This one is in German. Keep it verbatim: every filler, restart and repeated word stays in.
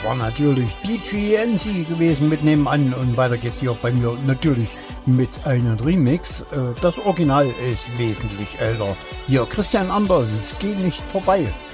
war natürlich D J N C gewesen mit Nebenan und weiter geht's hier auch bei mir natürlich mit einem Remix. Das Original ist wesentlich älter. Hier Christian Anders, es geht nicht vorbei.